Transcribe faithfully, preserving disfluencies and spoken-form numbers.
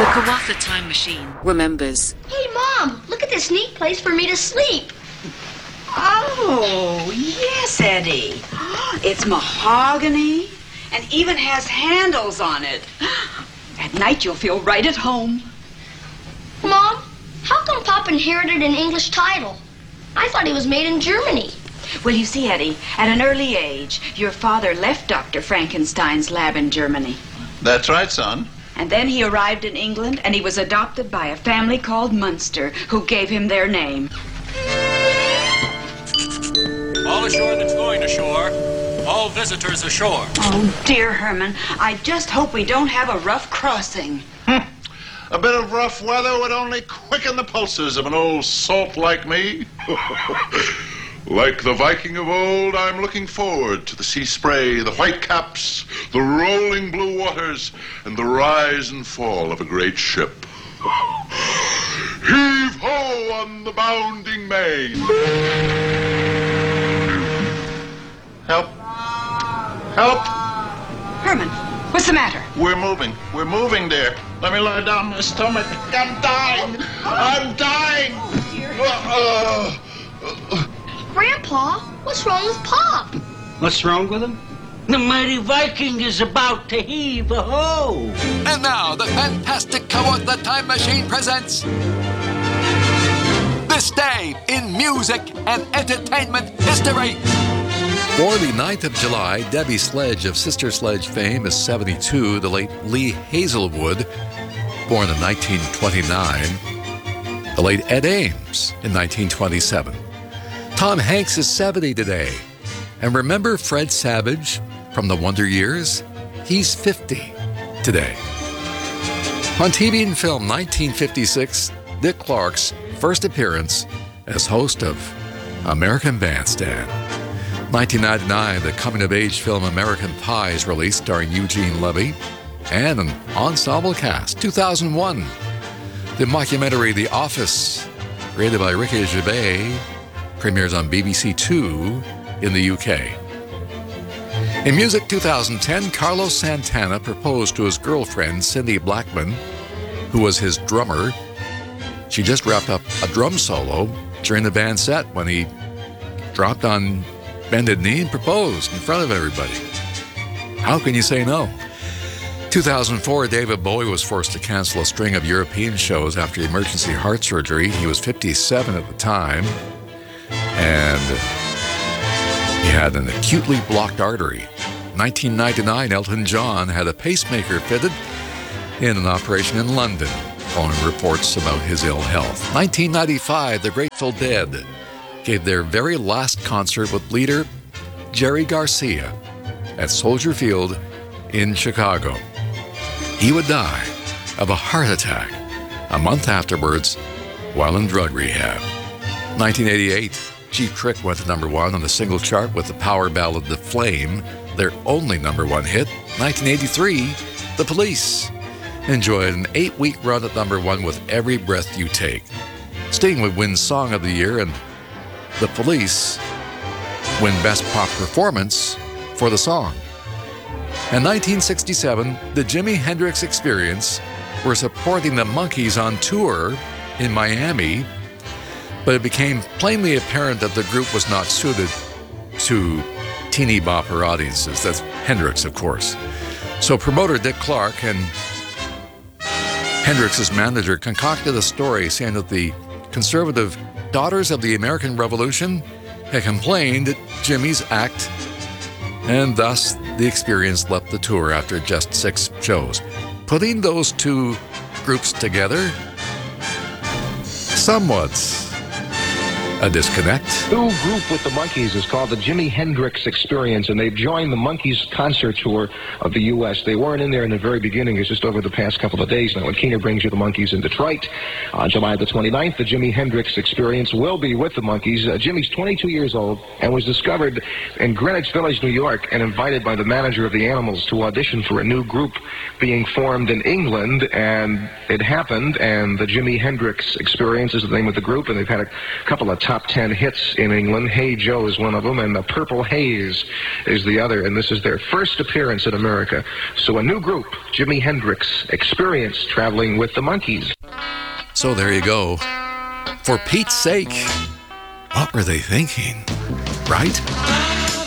The Kawatha time machine remembers. Hey, Mom, look at this neat place for me to sleep. Oh, yes, Eddie. It's mahogany and even has handles on it. At night, you'll feel right at home. Mom, how come Pop inherited an English title? I thought he was made in Germany. Well, you see, Eddie, at an early age, your father left Doctor Frankenstein's lab in Germany. That's right, son. And then he arrived in England, and he was adopted by a family called Munster, who gave him their name. All ashore that's going ashore. All visitors ashore. Oh, dear Herman, I just hope we don't have a rough crossing. A bit of rough weather would only quicken the pulses of an old salt like me. Like the Viking of old, I'm looking forward to the sea spray, the white caps, the rolling blue waters, and the rise and fall of a great ship. Heave-ho on the bounding main. Help. Help. Herman, what's the matter? We're moving. We're moving, dear. Let me lie down on my stomach. I'm dying. I'm dying. Oh, dear. Uh, uh, Grandpa, what's wrong with Pop? What's wrong with him? The mighty Viking is about to heave a ho. And now the fantastic Kawatha Time Machine presents This Day in Music and Entertainment History. Born the ninth of July, Debbie Sledge of Sister Sledge fame is seventy-two. The late Lee Hazelwood, born in nineteen twenty-nine. The late Ed Ames in nineteen twenty-seven. Tom Hanks is seventy today. And remember Fred Savage from the Wonder Years? He's fifty today. On T V and film, nineteen fifty-six, Dick Clark's first appearance as host of American Bandstand. nineteen ninety-nine, the coming-of-age film American Pie is released, starring Eugene Levy and an ensemble cast. two thousand one, the mockumentary The Office, created by Ricky Gervais, premieres on B B C Two in the U K. In music, two thousand ten, Carlos Santana proposed to his girlfriend, Cindy Blackman, who was his drummer. She just wrapped up a drum solo during the band set when he dropped on bended knee and proposed in front of everybody. How can you say no? two thousand four, David Bowie was forced to cancel a string of European shows after emergency heart surgery. He was fifty-seven at the time, and he had an acutely blocked artery. nineteen ninety-nine, Elton John had a pacemaker fitted in an operation in London, following reports about his ill health. nineteen ninety-five, the Grateful Dead gave their very last concert with leader Jerry Garcia at Soldier Field in Chicago. He would die of a heart attack a month afterwards while in drug rehab. nineteen eighty-eight, Cheap Trick went to number one on the single chart with the power ballad The Flame, their only number one hit. nineteen eighty-three, The Police enjoyed an eight-week run at number one with Every Breath You Take. Sting would win Song of the Year, and The Police win Best Pop Performance for the song. In nineteen sixty-seven, the Jimi Hendrix Experience were supporting the Monkees on tour in Miami, but it became plainly apparent that the group was not suited to teeny bopper audiences. That's Hendrix, of course. So promoter Dick Clark and Hendrix's manager concocted a story saying that the conservative Daughters of the American Revolution had complained at Jimmy's act, and thus the Experience left the tour after just six shows. Putting those two groups together, somewhat a disconnect. New group with the Monkees is called the Jimi Hendrix Experience, and they've joined the Monkees concert tour of the U S They weren't in there in the very beginning. It's just over the past couple of days now. And Keener brings you the Monkees in Detroit. On July the twenty-ninth, the Jimi Hendrix Experience will be with the Monkees. Uh, Jimmy's twenty-two years old and was discovered in Greenwich Village, New York, and invited by the manager of the Animals to audition for a new group being formed in England. And it happened, and the Jimi Hendrix Experience is the name of the group, and they've had a couple of times top ten hits in England. Hey Joe is one of them, and the Purple Haze is the other, and this is their first appearance in America. So a new group, Jimi Hendrix Experience, traveling with the Monkees. So there you go. For Pete's sake, what were they thinking, right?